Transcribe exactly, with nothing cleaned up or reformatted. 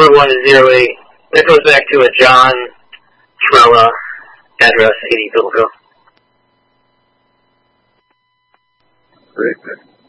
number one zero eight. That goes back to a John Trella address, eighty Billville. Great.